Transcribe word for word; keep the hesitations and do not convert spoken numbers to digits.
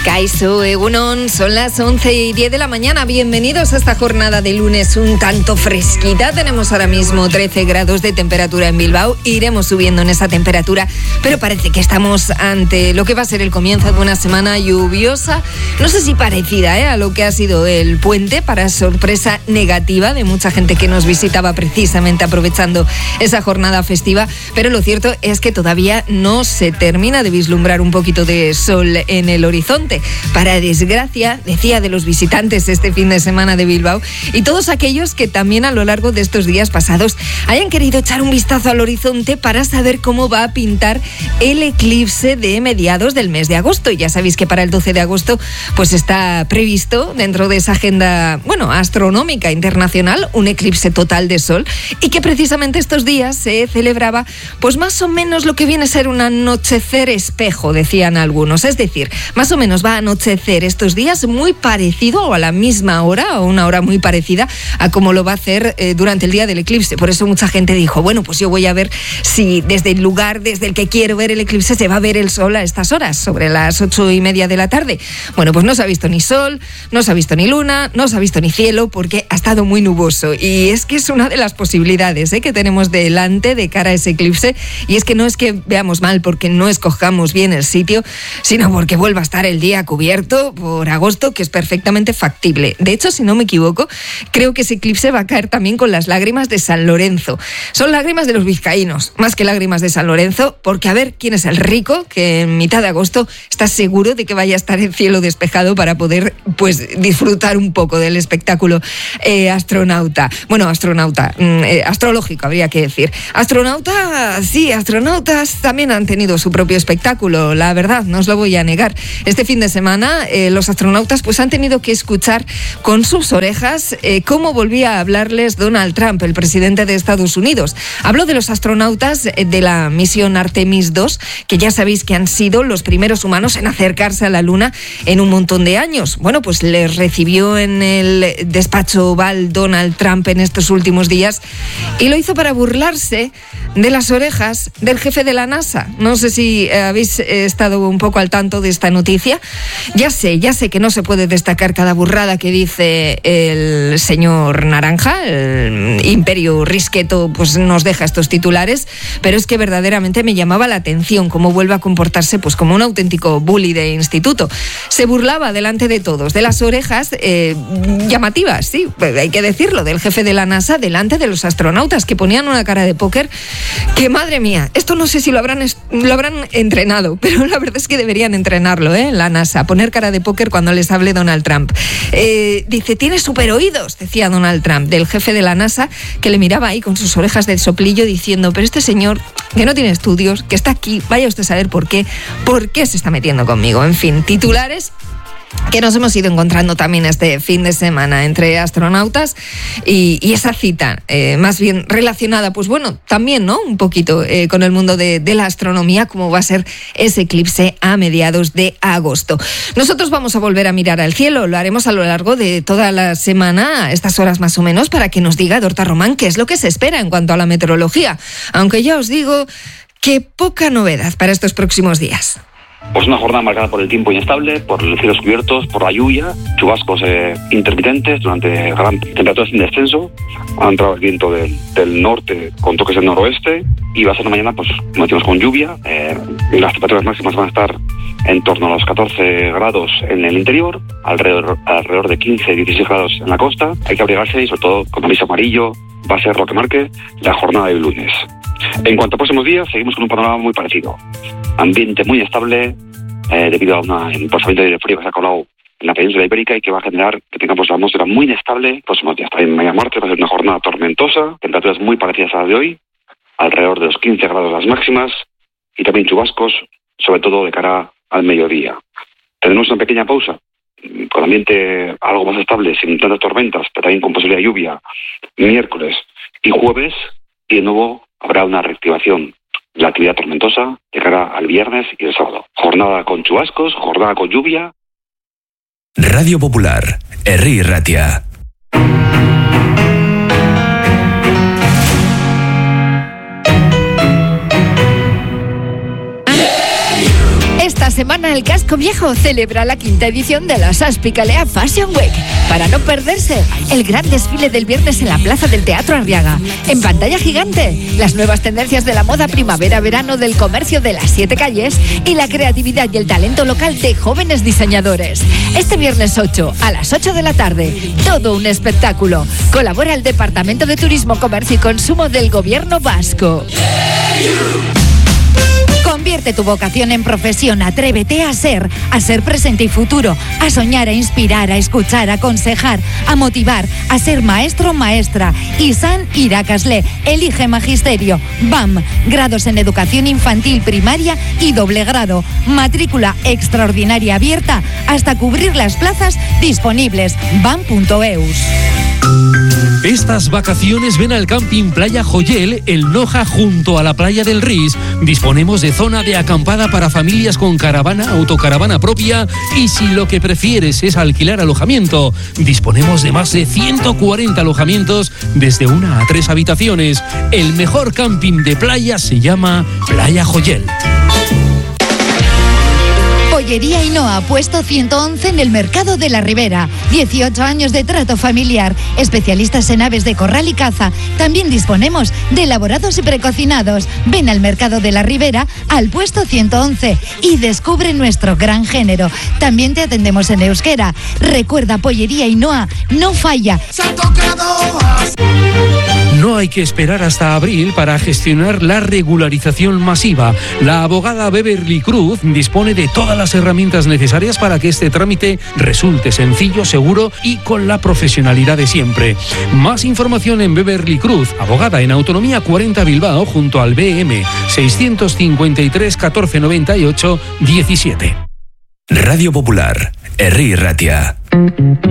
Kaixo, Egunon, son las once y diez de la mañana. Bienvenidos a esta jornada de lunes un tanto fresquita. Tenemos ahora mismo trece grados de temperatura en Bilbao. Iremos subiendo en esa temperatura, pero parece que estamos ante lo que va a ser el comienzo de una semana lluviosa. No sé si parecida ¿eh? a lo que ha sido el puente, para sorpresa negativa de mucha gente que nos visitaba precisamente aprovechando esa jornada festiva. Pero lo cierto es que todavía no se termina de vislumbrar un poquito de sol en el horizonte. Para desgracia, decía, de los visitantes este fin de semana de Bilbao y todos aquellos que también a lo largo de estos días pasados hayan querido echar un vistazo al horizonte para saber cómo va a pintar el eclipse de mediados del mes de agosto. Y ya sabéis que para el doce de agosto pues está previsto dentro de esa agenda, bueno, astronómica internacional, un eclipse total de sol, y que precisamente estos días se celebraba pues más o menos lo que viene a ser un anochecer espejo, decían algunos. Es decir, más o menos va a anochecer estos días muy parecido o a la misma hora, o una hora muy parecida a como lo va a hacer eh, durante el día del eclipse. Por eso mucha gente dijo, bueno, pues yo voy a ver si desde el lugar desde el que quiero ver el eclipse se va a ver el sol a estas horas, sobre las ocho y media de la tarde. Bueno, pues no se ha visto ni sol, no se ha visto ni luna, no se ha visto ni cielo, porque ha estado muy nuboso. Y es que es una de las posibilidades ¿eh? que tenemos delante de cara a ese eclipse. Y es que no es que veamos mal porque no escojamos bien el sitio, sino porque vuelva a estar el día cubierto por agosto, que es perfectamente factible. De hecho, si no me equivoco, creo que ese eclipse va a caer también con las lágrimas de San Lorenzo. Son lágrimas de los vizcaínos, más que lágrimas de San Lorenzo, porque a ver quién es el rico que en mitad de agosto está seguro de que vaya a estar el cielo despejado para poder pues disfrutar un poco del espectáculo eh, astronauta. Bueno, astronauta, eh, astrológico habría que decir. Astronauta, sí, astronautas también han tenido su propio espectáculo, la verdad, no os lo voy a negar. Este fin de semana eh, los astronautas pues han tenido que escuchar con sus orejas eh, cómo volvía a hablarles Donald Trump, el presidente de Estados Unidos. Habló de los astronautas eh, de la misión Artemis dos, que ya sabéis que han sido los primeros humanos en acercarse a la Luna en un montón de años. Bueno, pues les recibió en el despacho oval Donald Trump en estos últimos días y lo hizo para burlarse de las orejas del jefe de la NASA. No sé si eh, habéis eh, estado un poco al tanto de esta noticia. Ya sé, ya sé que no se puede destacar cada burrada que dice el señor Naranja, el Imperio Risqueto pues nos deja estos titulares, pero es que verdaderamente me llamaba la atención cómo vuelve a comportarse pues como un auténtico bully de instituto. Se burlaba delante de todos de las orejas eh, llamativas, sí, hay que decirlo, del jefe de la NASA delante de los astronautas, que ponían una cara de póker que, madre mía, esto no sé si lo habrán, lo habrán entrenado, pero la verdad es que deberían entrenarlo, ¿eh? La NASA, poner cara de póker cuando les hable Donald Trump. Eh, dice, tiene super oídos, decía Donald Trump, del jefe de la NASA, que le miraba ahí con sus orejas de soplillo diciendo, pero este señor que no tiene estudios, que está aquí, vaya usted a saber por qué, por qué se está metiendo conmigo. En fin, titulares que nos hemos ido encontrando también este fin de semana entre astronautas y, y esa cita, eh, más bien relacionada, pues bueno, también, ¿no? Un poquito eh, con el mundo de, de la astronomía, como va a ser ese eclipse a mediados de agosto. Nosotros vamos a volver a mirar al cielo, lo haremos a lo largo de toda la semana, a estas horas más o menos, para que nos diga Dorta Román qué es lo que se espera en cuanto a la meteorología, aunque ya os digo que poca novedad para estos próximos días. Pues una jornada marcada por el tiempo inestable, por los cielos cubiertos, por la lluvia, chubascos eh, intermitentes durante gran temperaturas en descenso. Ha entrado el viento del, del norte con toques del noroeste y va a ser una mañana, pues, como decimos, con lluvia. Eh, las temperaturas máximas van a estar en torno a los catorce grados en el interior, alrededor, alrededor de quince a dieciséis grados en la costa. Hay que abrigarse y, sobre todo, con aviso amarillo, va a ser lo que marque la jornada de lunes. En cuanto a próximos días, seguimos con un panorama muy parecido. Ambiente muy estable eh, debido a un impulsamiento de aire frío que se ha colado en la península ibérica y que va a generar que tengamos la atmósfera muy inestable próximos días. También mañana martes va a ser una jornada tormentosa, temperaturas muy parecidas a la de hoy, alrededor de los quince grados las máximas y también chubascos, sobre todo de cara al mediodía. Tenemos una pequeña pausa con ambiente algo más estable, sin tantas tormentas, pero también con posibilidad de lluvia, miércoles y jueves, y de nuevo habrá una reactivación de la actividad tormentosa de cara al viernes y el sábado. Jornada con chubascos, jornada con lluvia. Radio Popular, Herri Ratia. Esta semana el Casco Viejo celebra la quinta edición de la Saspicalea Fashion Week. Para no perderse, el gran desfile del viernes en la Plaza del Teatro Arriaga. En pantalla gigante, las nuevas tendencias de la moda primavera-verano del comercio de las siete calles y la creatividad y el talento local de jóvenes diseñadores. Este viernes ocho, a las ocho de la tarde, todo un espectáculo. Colabora el Departamento de Turismo, Comercio y Consumo del Gobierno Vasco. Convierte tu vocación en profesión, atrévete a ser, a ser presente y futuro, a soñar, a inspirar, a escuchar, a aconsejar, a motivar, a ser maestro o maestra. Isan Irakasle, elige magisterio. B A M, grados en educación infantil, primaria y doble grado. Matrícula extraordinaria abierta hasta cubrir las plazas disponibles. bam punto eus. Estas vacaciones ven al Camping Playa Joyel, el Noja, junto a la playa del Ris. Disponemos de zona de acampada para familias con caravana, autocaravana propia y si lo que prefieres es alquilar alojamiento, disponemos de más de ciento cuarenta alojamientos desde una a tres habitaciones. El mejor camping de playa se llama Playa Joyel. Pollería Ainhoa, puesto ciento once en el Mercado de la Ribera. dieciocho años de trato familiar. Especialistas en aves de corral y caza. También disponemos de elaborados y precocinados. Ven al Mercado de la Ribera, al puesto ciento once y descubre nuestro gran género. También te atendemos en euskera. Recuerda, Pollería Ainhoa no falla. No hay que esperar hasta abril para gestionar la regularización masiva. La abogada Beverly Cruz dispone de todas las herramientas necesarias para que este trámite resulte sencillo, seguro y con la profesionalidad de siempre. Más información en Beverly Cruz, abogada en Autonomía cuarenta Bilbao, junto al B M seiscientos cincuenta y tres catorce noventa y ocho diecisiete. Radio Popular, Herri Ratia.